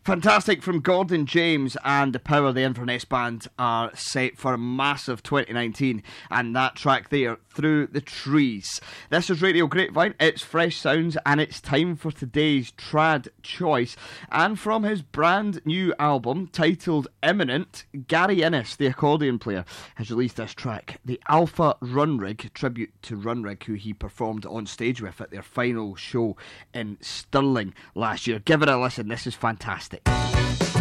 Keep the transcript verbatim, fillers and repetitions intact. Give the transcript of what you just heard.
Fantastic from Gordon James and the Power of the Inverness Band are set for a massive twenty nineteen, and that track there, Through the Trees. This is Radio Grapevine, it's fresh sounds, and it's time for today's trad choice. And from his brand new album titled Imminent, Gary Innes, the accordion player, has released this track, the Alpha Runrig, tribute to Runrig, who he performed on stage with at their final show in Stirling last year. Give it a listen, this is fantastic.